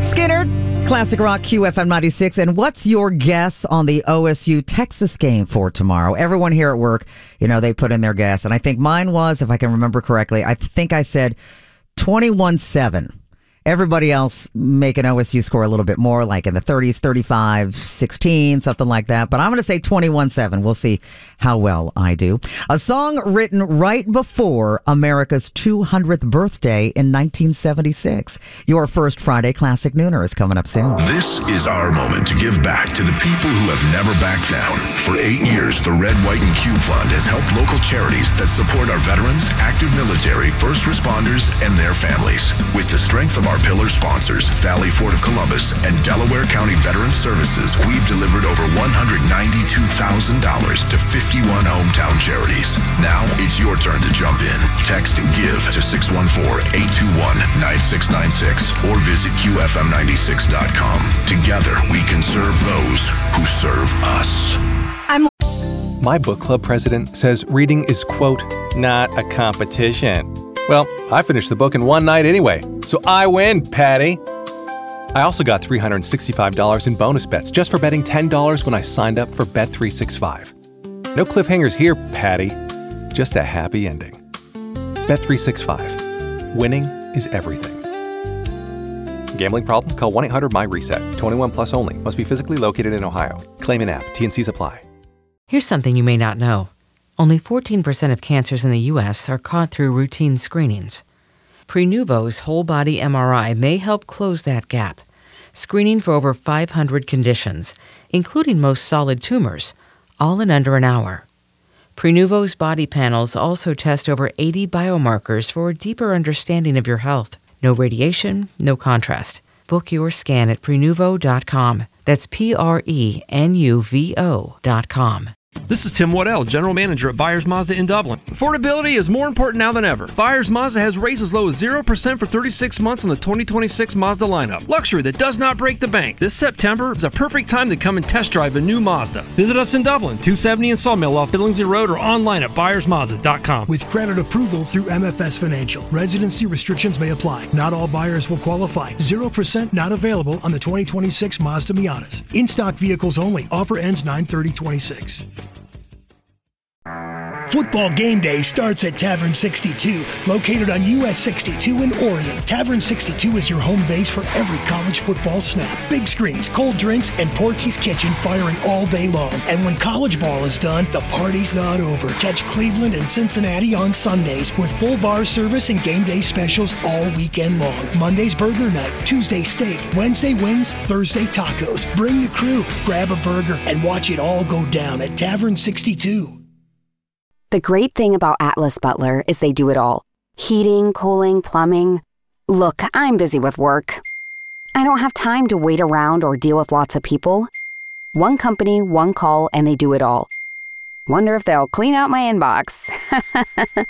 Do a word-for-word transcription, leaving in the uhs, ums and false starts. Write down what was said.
Skinner, Classic Rock Q F M ninety-six. And what's your guess on the O S U-Texas game for tomorrow? Everyone here at work, you know, they put in their guess. And I think mine was, if I can remember correctly, I think I said twenty-one seven. Everybody else make an O S U score a little bit more, like in the thirties, thirty-five sixteen, something like that. But I'm going to say twenty-one seven. We'll see how well I do. A song written right before America's two hundredth birthday in nineteen seventy-six. Your first Friday Classic Nooner is coming up soon. This is our moment to give back to the people who have never backed down. For eight years, the Red, White, and Cube Fund has helped local charities that support our veterans, active military, first responders, and their families. With the strength of our pillar sponsors, Valley Ford of Columbus and Delaware County Veterans Services, we've delivered over one hundred ninety-two thousand dollars to fifty-one hometown charities. Now it's your turn to jump in. Text GIVE to six one four, eight two one, nine six nine six or visit Q F M ninety-six dot com. Together, we can serve those who serve us. I'm My book club president says reading is, quote, not a competition. Well, I finished the book in one night anyway, so I win, Patty. I also got three hundred sixty-five dollars in bonus bets just for betting ten dollars when I signed up for Bet three sixty-five. No cliffhangers here, Patty. Just a happy ending. Bet three sixty-five. Winning is everything. Gambling problem? Call one eight hundred M Y reset. twenty-one plus only. Must be physically located in Ohio. Claim in app. T and C's apply. Here's something you may not know. Only fourteen percent of cancers in the U S are caught through routine screenings. Prenuvo's whole-body M R I may help close that gap, screening for over five hundred conditions, including most solid tumors, all in under an hour. Prenuvo's body panels also test over eighty biomarkers for a deeper understanding of your health. No radiation, no contrast. Book your scan at Prenuvo dot com. That's P R E N U V O dot com. This is Tim Waddell, General Manager at Byers Mazda in Dublin. Affordability is more important now than ever. Byers Mazda has rates as low as zero percent for thirty-six months on the twenty twenty-six Mazda lineup. Luxury that does not break the bank. This September is a perfect time to come and test drive a new Mazda. Visit us in Dublin, two seventy in Sawmill off Billingsley Road, or online at Byers Mazda dot com. With credit approval through M F S Financial, residency restrictions may apply. Not all buyers will qualify. zero percent not available on the twenty twenty-six Mazda Miatas. In-stock vehicles only. Offer ends nine thirty twenty-six. Football game day starts at Tavern sixty-two, located on U S sixty-two in Orion. Tavern sixty-two is your home base for every college football snap. Big screens, cold drinks, and Porky's Kitchen firing all day long. And when college ball is done, the party's not over. Catch Cleveland and Cincinnati on Sundays with full bar service and game day specials all weekend long. Monday's burger night, Tuesday steak, Wednesday wings, Thursday tacos. Bring the crew, grab a burger, and watch it all go down at Tavern sixty-two. The great thing about Atlas Butler is they do it all. Heating, cooling, plumbing. Look, I'm busy with work. I don't have time to wait around or deal with lots of people. One company, one call, and they do it all. Wonder if they'll clean out my inbox.